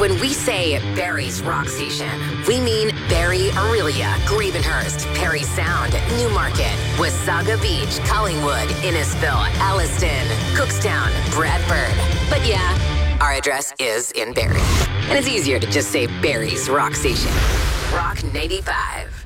When we say Barrie's Rock Station, we mean Barrie, Aurelia, Gravenhurst, Perry Sound, Newmarket, Wasaga Beach, Collingwood, Innisfil, Alliston, Cookstown, Bradford. But yeah, our address is in Barrie. And it's easier to just say Barrie's Rock Station. Rock 95.